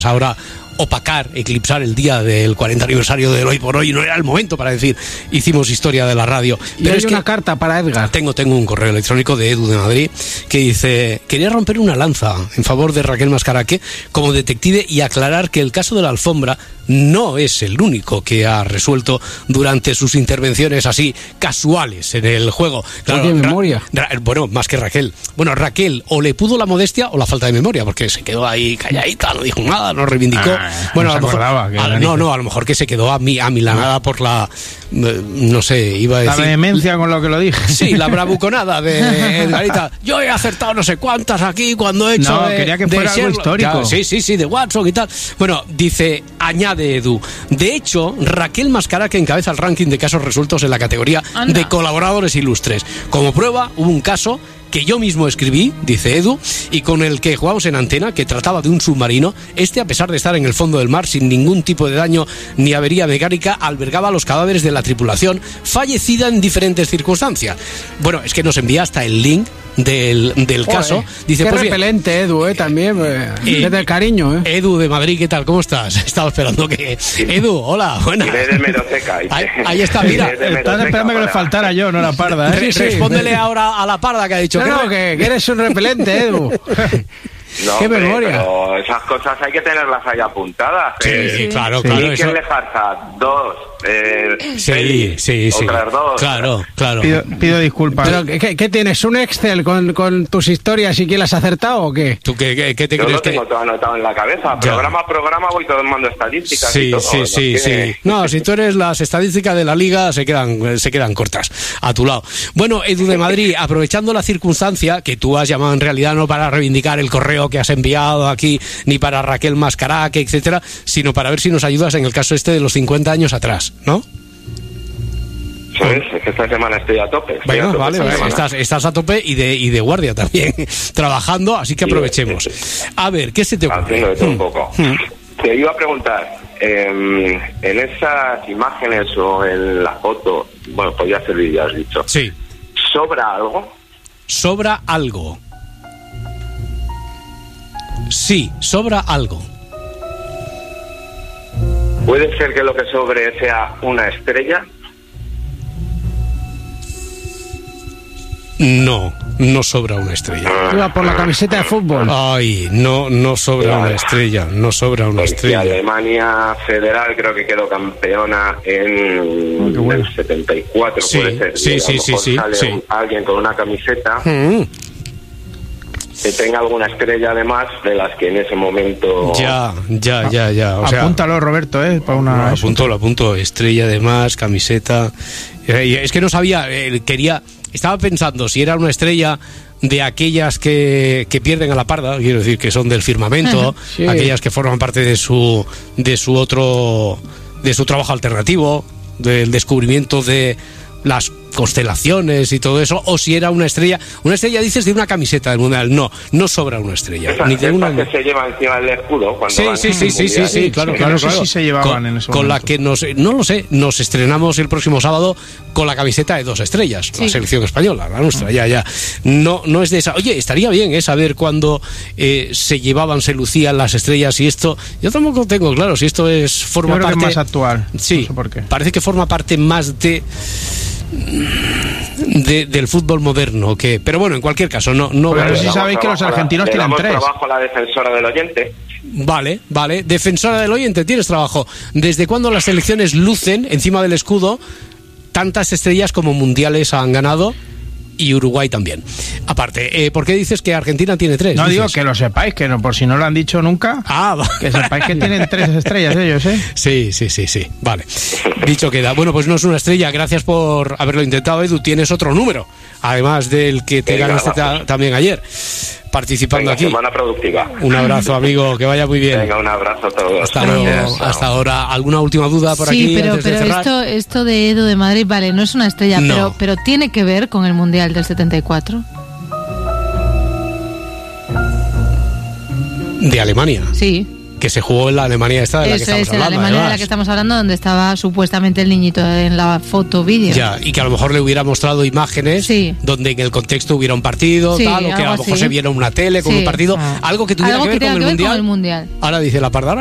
ahora opacar, eclipsar el día del 40 aniversario del Hoy por Hoy, no era el momento para decir hicimos historia de la radio. Y pero hay una carta para Edgar. Tengo un correo electrónico de Edu de Madrid que dice: quería romper una lanza en favor de Raquel Mascaraque como detective y aclarar que el caso de la alfombra no es el único que ha resuelto durante sus intervenciones así casuales en el juego. Claro, ¿qué memoria? Bueno, más que Raquel. Bueno, Raquel o le pudo la modestia o la falta de memoria, porque se quedó ahí calladita, no dijo nada, no reivindicó. Bueno, no a lo mejor que se quedó amilanada por la, no sé, iba a decir... La vehemencia con lo que lo dije. Sí, la bravuconada de Edgarita. Yo he acertado no sé cuántas aquí cuando he hecho... No, quería que fuera algo histórico. Ya, sí, de Watson y tal. Bueno, dice, añade Edu. De hecho, Raquel Mascaraque encabeza el ranking de casos resueltos en la categoría de colaboradores ilustres. Como prueba, hubo un caso que yo mismo escribí, dice Edu, y con el que jugamos en antena, que trataba de un submarino. A pesar de estar en el fondo del mar sin ningún tipo de daño ni avería mecánica, albergaba los cadáveres de la tripulación, fallecida en diferentes circunstancias. Bueno, es que nos envía hasta el link del caso. Dice, qué pues repelente, Edu, también, desde cariño, Edu de Madrid, ¿qué tal? ¿Cómo estás? Estaba esperando que... Edu, hola, buenas. Ahí está, mira. Estás esperando que le faltara yo, no la parda, ¿eh? Respóndele ahora a la parda que ha dicho. No, que eres un repelente, Edu. No, ¡qué memoria! Pero esas cosas hay que tenerlas ahí apuntadas. Sí, claro. ¿Y quién le farsa? Dos. Sí. Otras dos. Claro. Pido disculpas. ¿Pero qué tienes? ¿Un Excel con tus historias y quién las has acertado o qué? ¿Tú qué te Yo crees lo tengo todo anotado en la cabeza. Programa a programa voy tomando estadísticas. Sí, y todo, sí. No, si tú eres las estadísticas de la liga, se quedan cortas a tu lado. Bueno, Edu de Madrid, aprovechando la circunstancia que tú has llamado en realidad no para reivindicar el correo que has enviado aquí, ni para Raquel Mascaraque, etcétera, sino para ver si nos ayudas en el caso de los 50 años atrás, ¿no? ¿Sabes? Es que esta semana estoy a tope. Bueno, vale. Estás a tope y de guardia también, trabajando, así que aprovechemos. A ver, ¿qué se te ocurre? Haciendo de todo un poco. Te iba a preguntar, en esas imágenes o en la foto, bueno, podría servir, ya has dicho. Sí. ¿Sobra algo? ¿Sobra algo? Sí, sobra algo. ¿Puede ser que lo que sobre sea una estrella? No sobra una estrella. Iba por la camiseta de fútbol. Ay, no sobra una estrella, no sobra una estrella. Alemania Federal creo que quedó campeona en el 74, sí, puede ser. Sí. Sale alguien con una camiseta que tenga alguna estrella además de las que en ese momento... Ya. O sea, apúntalo, Roberto, para una... Lo apunto, estrella además, camiseta... Es que no sabía, estaba pensando si era una estrella de aquellas que pierden a la parda, quiero decir, que son del firmamento, sí. Aquellas que forman parte de su trabajo alternativo, del descubrimiento de las constelaciones y todo eso, o si era una estrella dices de una camiseta del mundial. No sobra una estrella. Ni de una que se lleva encima del escudo cuando sí, claro. No sé si se llevaban en ese con momento. La que no lo sé, nos estrenamos el próximo sábado con la camiseta de 2 estrellas, la selección española, la nuestra, ya. No es de esa. Oye, estaría bien saber cuándo se lucían las estrellas y esto. Yo tampoco tengo claro si esto forma parte. Que es más actual. Sí, no sé por qué. Parece que forma parte más del fútbol moderno, pero bueno, en cualquier caso no pero si sabéis que los argentinos tienen 3. Trabajo a la defensora del oyente. Vale, defensora del oyente, tienes trabajo. ¿Desde cuándo las selecciones lucen encima del escudo tantas estrellas como mundiales han ganado? Y Uruguay también. Aparte, ¿por qué dices que Argentina tiene 3? No, digo que lo sepáis, que no, por si no lo han dicho nunca. Que sepáis que tienen 3 estrellas ellos, ¿eh? Sí. Vale. Dicho queda. Bueno, pues no es una estrella. Gracias por haberlo intentado, Edu. Tienes otro número, además del que te ganaste también ayer, participando aquí. Semana productiva. Un abrazo, amigo. Que vaya muy bien. Venga, un abrazo a todos. Hasta luego. Hasta ahora. ¿Alguna última duda por aquí? Sí, pero esto de Edu de Madrid, vale, no es una estrella, pero tiene que ver con el Mundial del 74. ¿De Alemania? Sí. que se jugó en la Alemania esta de la que estamos hablando. En la Alemania de la que estamos hablando, donde estaba supuestamente el niñito en la foto vídeo. Ya, y que a lo mejor le hubiera mostrado imágenes donde en el contexto hubiera un partido, tal, o que a lo mejor se viera una tele con un partido, algo que tuviera que ver con el Mundial. Con el Mundial. Ahora dice la Parda,